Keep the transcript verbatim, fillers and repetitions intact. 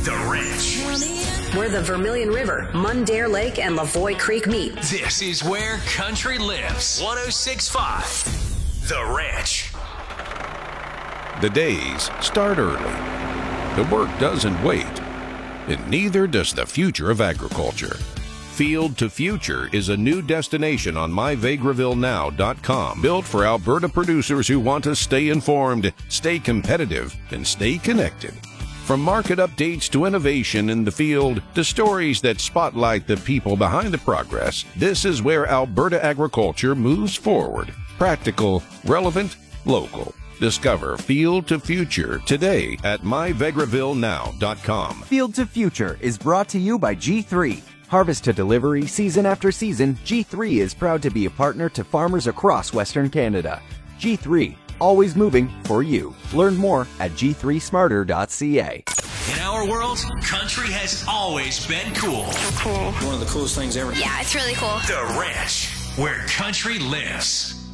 The Ranch. Where the Vermilion River, Mundare Lake, and Lavoie Creek meet. This is where country lives. one oh six point five. The Ranch. The days start early. The work doesn't wait. And neither does the future of agriculture. Field to Future is a new destination on my vegreville now dot com, built for Alberta producers who want to stay informed, stay competitive, and stay connected. From market updates to innovation in the field to stories that spotlight the people behind the progress, this is where Alberta agriculture moves forward. Practical, relevant, local. Discover Field to Future today at my vegreville now dot com. Field to Future is brought to you by G three. Harvest to delivery, season after season, G three is proud to be a partner to farmers across Western Canada. G three, always moving for you. Learn more at g three smarter dot c a. In our world, country has always been cool. Cool. One of the coolest things ever. Yeah, it's really cool. The Ranch, where country lives.